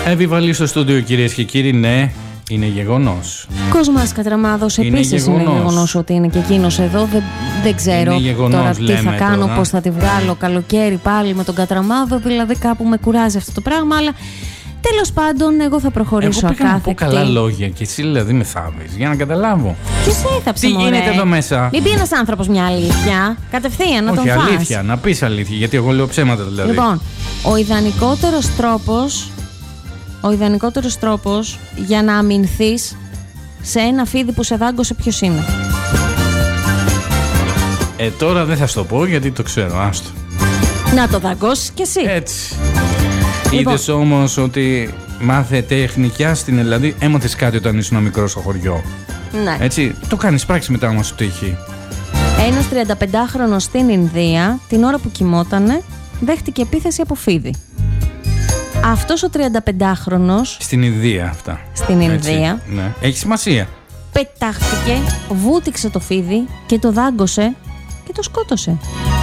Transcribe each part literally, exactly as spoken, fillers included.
Επιβαλή στο στούντιο, κυρίες και κύριοι, ναι, είναι γεγονός. Κοσμάς Κατραμάδος επίσης είναι γεγονός ότι είναι και εκείνος εδώ. Δεν, δεν ξέρω γεγονός, τώρα τι θα κάνω, τώρα. πώς θα τη βγάλω καλοκαίρι πάλι με τον Κατραμάδο. Δηλαδή κάπου με κουράζει αυτό το πράγμα, αλλά τέλος πάντων εγώ θα προχωρήσω εγώ πήγα ακάθεκτη. να πω καλά λόγια και εσύ δηλαδή με θάβεις για να καταλάβω. Και σε έθαψε, τι μωρέ. γίνεται εδώ μέσα. Μην πει ένας άνθρωπος μια αλήθεια, κατευθείαν να Όχι, τον φας. αλήθεια, να πεις αλήθεια, γιατί εγώ λέω ψέματα δηλαδή. Λοιπόν, ο ιδανικότερος τρόπος, ο ιδανικότερος τρόπος για να αμυνθείς σε ένα φίδι που σε δάγκωσε ποιος είναι? Ε, τώρα δεν θα σου το πω γιατί το ξέρω, άστο. Να το δαγκώσεις κι εσύ. Έτσι. Λοιπόν. Είδες όμως ότι μάθε τεχνικιά στην Ελλάδα, έμαθες κάτι όταν ήσουν μικρό στο χωριό. Ναι. Έτσι, το κάνεις πράξη μετά να σου τύχει. Ένας τριανταπεντάχρονος στην Ινδία, την ώρα που κοιμότανε, δέχτηκε επίθεση από φίδι. Αυτός ο τριανταπεντάχρονος Στην Ινδία αυτά. στην Έτσι, Ινδία ναι. Έχει σημασία. πετάχτηκε, βούτυξε το φίδι και το δάγκωσε και το σκότωσε.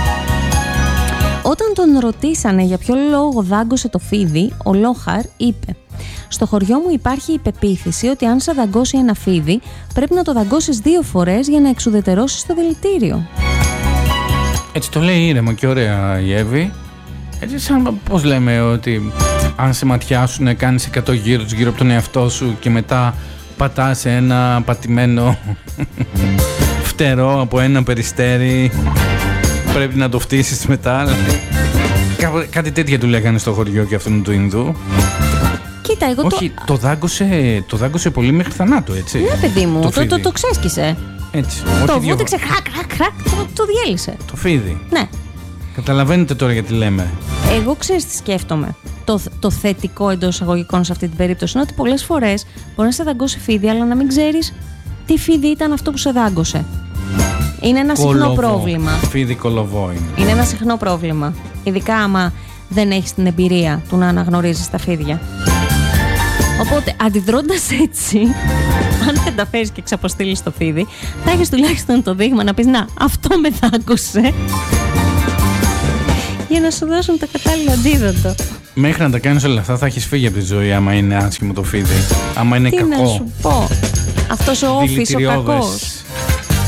Όταν τον ρωτήσανε για ποιο λόγο δάγκωσε το φίδι, ο Λόχαρ είπε: «Στο χωριό μου υπάρχει η πεποίθηση ότι αν σε δαγκώσει ένα φίδι, πρέπει να το δαγκώσεις δύο φορές για να εξουδετερώσεις το δηλητήριο». Έτσι το λέει ήρεμα και ωραία η Εύη. Έτσι σαν πώς λέμε ότι αν σε ματιάσουν κάνεις εκατό γύρους γύρω από τον εαυτό σου και μετά πατάς σε ένα πατημένο φτερό από ένα περιστέρι, πρέπει να το φτύσεις μετά. Κά- κάτι τέτοια του λέγανε στο χωριό και αυτόν του Ινδού. Κοίτα, εγώ Όχι, το... το δάγκωσε, το δάγκωσε πολύ μέχρι θανάτου, έτσι. Ναι, παιδί μου, το, το, το, φίδι. το ξέσκησε. Έτσι. Το Όχι δύο- βούτυξε, χρακ, χρακ, χρακ, το, το διέλυσε. Το φίδι. Ναι. Καταλαβαίνετε τώρα γιατί λέμε. Εγώ ξέρεις τι σκέφτομαι. Το, το θετικό εντός εισαγωγικών σε αυτή την περίπτωση είναι ότι πολλές φορές μπορεί να σε δαγκώσει φίδι, αλλά να μην ξέρεις τι φίδι ήταν αυτό που σε δάγκωσε. Είναι ένα συχνό Κολοβό. πρόβλημα. Φίδι κολοβό είναι. Είναι ένα συχνό πρόβλημα. Ειδικά άμα δεν έχεις την εμπειρία του να αναγνωρίζεις τα φίδια. Οπότε, αντιδρώντας έτσι, αν δεν τα φέρεις και ξαποστείλεις το φίδι, θα έχεις τουλάχιστον το δείγμα να πεις: «Να, αυτό με δάγκωσε». Για να σου δώσουν το κατάλληλο αντίδοτο. Μέχρι να τα κάνεις όλα αυτά θα έχεις φύγει από τη ζωή άμα είναι άσχημο το φίδι. Άμα είναι Τι κακό. να σου πω. Αυτός ο όφης ο Δηλητηριώδες. κακός.